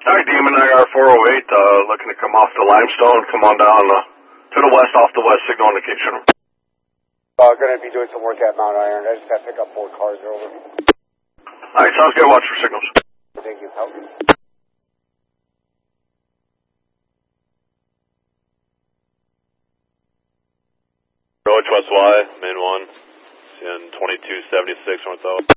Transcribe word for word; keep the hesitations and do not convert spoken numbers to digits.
Hi, Demon I R four oh eight, uh, looking to come off the limestone, come on down uh, to the west off the west signal indication. Uh, going to be doing some work at Mount Iron. I just got to pick up four cars over. Alright, sounds good. Watch for signals. Thank you. Help me. Approach West Y, main one, and twenty-two seventy-six north south.